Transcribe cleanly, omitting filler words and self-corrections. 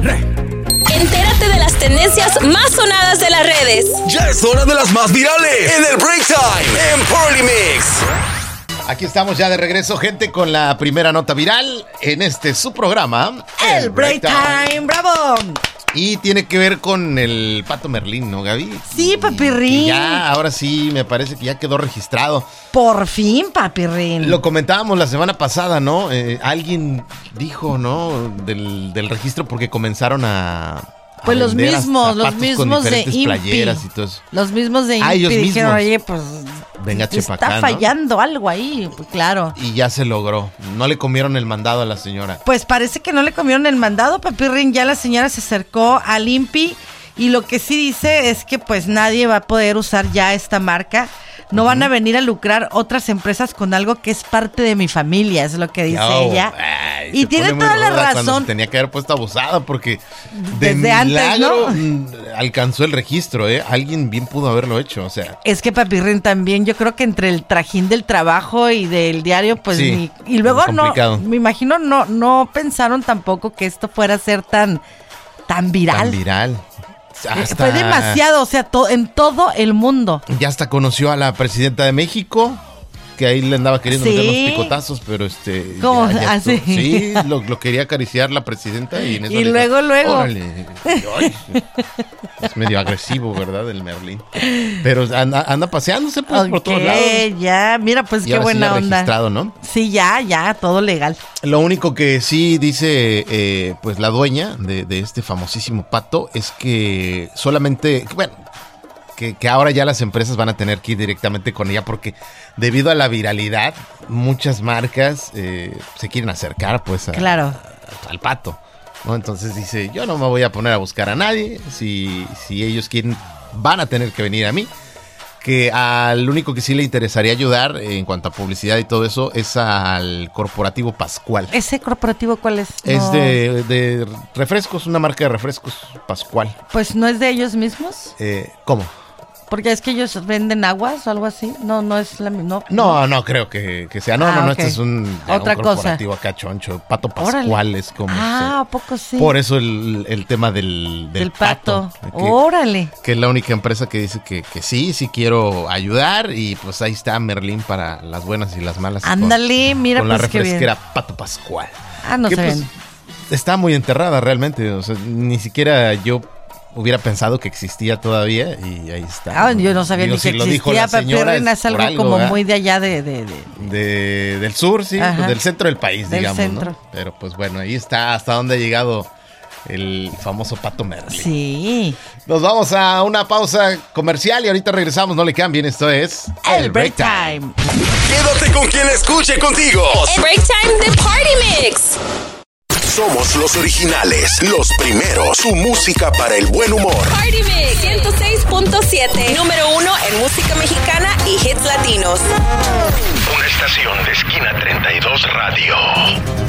Entérate de las tendencias más sonadas de las redes. Ya es hora de las más virales en el Break Time en Polymix. Aquí estamos ya de regreso, gente, con la primera nota viral en su programa, El Break Time. ¡Bravo! Y tiene que ver con el Pato Merlín, ¿no, Gaby? Sí, Papirrín. Ya, ahora sí, me parece que ya quedó registrado. Por fin, Papirrín. Lo comentábamos la semana pasada, ¿no? Alguien dijo, ¿no? Del registro porque comenzaron a pues los mismos con de INPI. Playeras y todo eso. Los mismos de INPI ellos dijeron, mismos. oye, pues venga, está acá, fallando, ¿no? Algo ahí, pues claro. Y ya se logró. No le comieron el mandado a la señora. Pues parece que no le comieron el mandado, Papirrín. Ya la señora se acercó al INPI y lo que sí dice es que pues nadie va a poder usar ya esta marca. No van a venir a lucrar otras empresas con algo que es parte de mi familia, es lo que dice ella. Y tiene toda la razón. Se tenía que haber puesto abusada porque desde antes, ¿no? Alcanzó el registro, ¿eh? Alguien bien pudo haberlo hecho, o sea. Es que Papirrín también, yo creo que entre el trajín del trabajo y del diario, pues sí, y luego no, me imagino no pensaron tampoco que esto fuera a ser tan viral. Tan viral. Fue demasiado, o sea, en todo el mundo. Ya hasta conoció a la presidenta de México, que ahí le andaba queriendo meter los picotazos, pero ¿cómo? ya ¿Así? Sí, lo quería acariciar la presidenta y en eso luego. Órale. Ay, es medio agresivo, ¿verdad? El Merlín. Pero anda paseándose pues, por todos lados. Ya, mira, pues y qué buena sí ya onda. Registrado, ¿no? Sí, ya, todo legal. Lo único que sí dice pues la dueña de este famosísimo pato es que solamente, bueno, que ahora ya las empresas van a tener que ir directamente con ella porque debido a la viralidad muchas marcas se quieren acercar pues al pato, ¿no? Entonces dice, yo no me voy a poner a buscar a nadie, si ellos quieren van a tener que venir a mí. Que al único que sí le interesaría ayudar en cuanto a publicidad y todo eso es al Corporativo Pascual. ¿Ese corporativo cuál es? Es de refrescos, una marca de refrescos, Pascual. Pues no es de ellos mismos. ¿Cómo? Porque es que ellos venden aguas o algo así. No es la misma. No creo que sea. No, okay. Este es otra un corporativo acá choncho. Pato Pascual. Órale. Es como. ¿a poco sí? Por eso el tema del pato. Órale. Que es la única empresa que dice que sí quiero ayudar. Y pues ahí está Merlín para las buenas y las malas. Ándale, mira, con pues la qué bien. refresquera Pato Pascual. No sé. Pues, está muy enterrada realmente. O sea, ni siquiera yo hubiera pensado que existía todavía y ahí está. Yo no sabía ni que existía, Papirrín, es algo como muy de allá del sur, sí, pues del centro del país, digamos, centro. ¿no? Pero pues bueno, ahí está hasta donde ha llegado el famoso Pato Merlín. Sí. Nos vamos a una pausa comercial y ahorita regresamos, no le cambien, esto es El Break Time. Quédate con quien escuche contigo. El Break Time de Party Mix. Somos los originales, los primeros, su música para el buen humor. Party Mix 106.7, número 1 en música mexicana y hits latinos. Una estación de Esquina 32 Radio.